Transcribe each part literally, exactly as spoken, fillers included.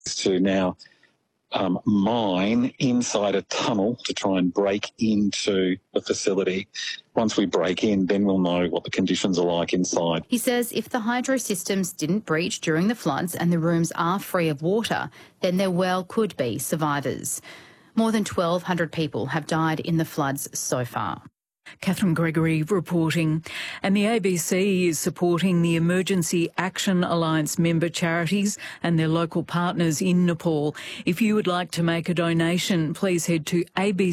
To now um, mine inside a tunnel to try and break into the facility. Once we break in, then we'll know what the conditions are like inside. He says if the hydro systems didn't breach during the floods and the rooms are free of water, then there well could be survivors. More than twelve hundred people have died in the floods so far. Catherine Gregory reporting. And the A B C is supporting the Emergency Action Alliance member charities and their local partners in Nepal. If you would like to make a donation, please head to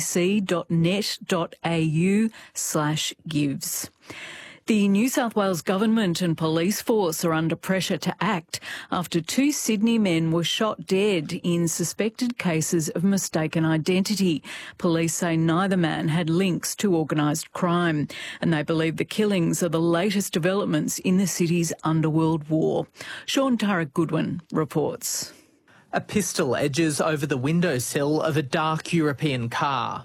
abc.net.au slash gives. The New South Wales Government and police force are under pressure to act after two Sydney men were shot dead in suspected cases of mistaken identity. Police say neither man had links to organised crime, and they believe the killings are the latest developments in the city's underworld war. Sean Tarek Goodwin reports. A pistol edges over the windowsill of a dark European car.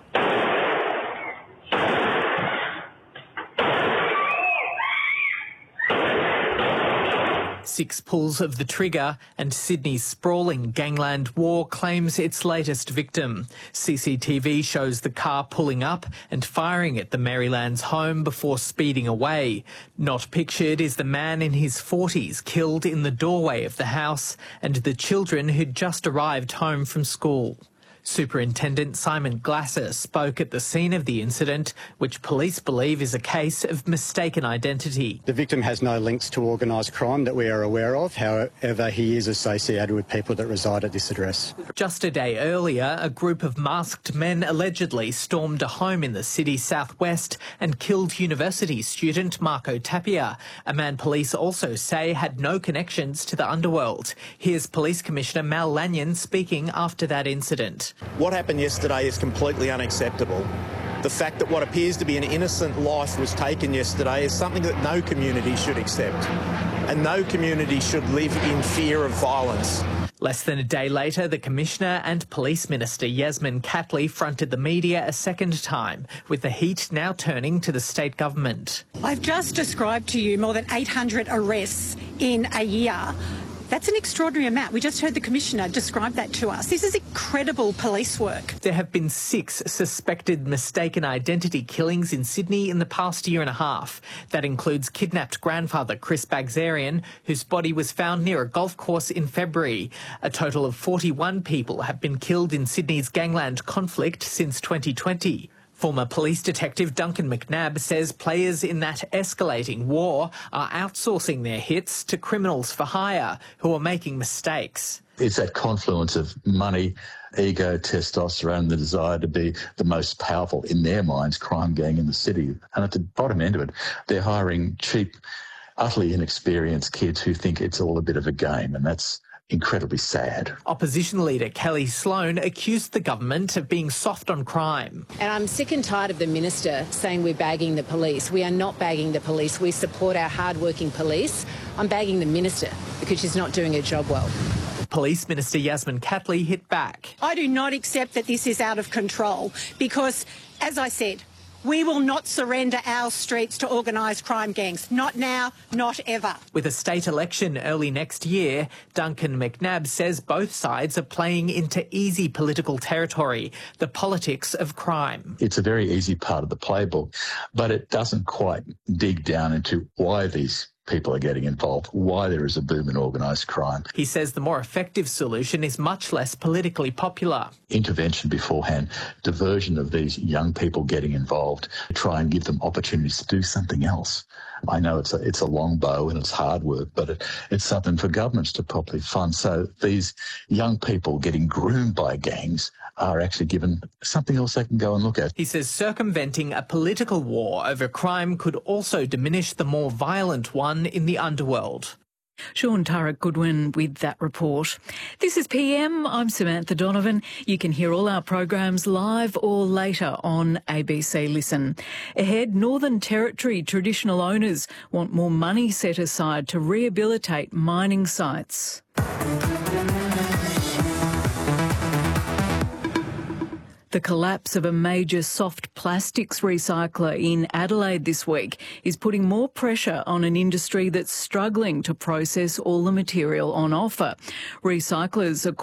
Six pulls of the trigger and Sydney's sprawling gangland war claims its latest victim. C C T V shows the car pulling up and firing at the Marylands home before speeding away. Not pictured is the man in his forties killed in the doorway of the house and the children who'd just arrived home from school. Superintendent Simon Glasser spoke at the scene of the incident, which police believe is a case of mistaken identity. The victim has no links to organised crime that we are aware of. However, he is associated with people that reside at this address. Just a day earlier, a group of masked men allegedly stormed a home in the city's southwest and killed university student Marco Tapia, a man police also say had no connections to the underworld. Here's Police Commissioner Mal Lanyon speaking after that incident. What happened yesterday is completely unacceptable. The fact that what appears to be an innocent life was taken yesterday is something that no community should accept, and no community should live in fear of violence. Less than a day later, the Commissioner and Police Minister Yasmin Catley fronted the media a second time, with the heat now turning to the state government. I've just described to you more than eight hundred arrests in a year. That's an extraordinary amount. We just heard the Commissioner describe that to us. This is incredible police work. There have been six suspected mistaken identity killings in Sydney in the past year and a half. That includes kidnapped grandfather Chris Bagzarian, whose body was found near a golf course in February. A total of forty-one people have been killed in Sydney's gangland conflict since twenty twenty. Former police detective Duncan McNabb says players in that escalating war are outsourcing their hits to criminals for hire who are making mistakes. It's that confluence of money, ego, testosterone, the desire to be the most powerful, in their minds, crime gang in the city. And at the bottom end of it, they're hiring cheap, utterly inexperienced kids who think it's all a bit of a game, and that's incredibly sad. Opposition leader Kelly Sloan accused the government of being soft on crime. And I'm sick and tired of the minister saying we're bagging the police. We are not bagging the police. We support our hard-working police. I'm bagging the minister because she's not doing her job well. Police Minister Yasmin Catley hit back. I do not accept that this is out of control because, as I said, we will not surrender our streets to organised crime gangs. Not now, not ever. With a state election early next year, Duncan McNabb says both sides are playing into easy political territory, the politics of crime. It's a very easy part of the playbook, but it doesn't quite dig down into why these people are getting involved, why there is a boom in organised crime. He says the more effective solution is much less politically popular. Intervention beforehand, diversion of these young people getting involved, try and give them opportunities to do something else. I know it's a, it's a long bow and it's hard work, but it, it's something for governments to properly fund. So these young people getting groomed by gangs are actually given something else they can go and look at. He says circumventing a political war over crime could also diminish the more violent one in the underworld. Sean Tarek Goodwin with that report. This is P M. I'm Samantha Donovan. You can hear all our programs live or later on A B C Listen. Ahead, Northern Territory traditional owners want more money set aside to rehabilitate mining sites. The collapse of a major soft plastics recycler in Adelaide this week is putting more pressure on an industry that's struggling to process all the material on offer. Recyclers are